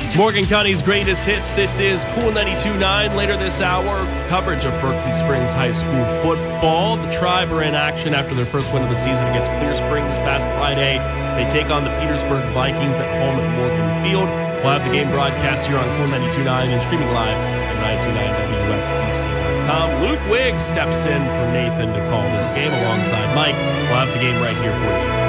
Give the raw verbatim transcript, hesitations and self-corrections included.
Morgan County's greatest hits. This is Cool ninety-two point nine. Later this hour, coverage of Berkeley Springs High School football. The Tribe are in action after their first win of the season against Clear Spring this past Friday. They take on the Petersburg Vikings at home at Morgan Field. We'll have the game broadcast here on Cool ninety-two point nine and streaming live at nine two nine W X B C dot com. Luke Wiggs steps in for Nathan to call this game alongside Mike. We'll have the game right here for you.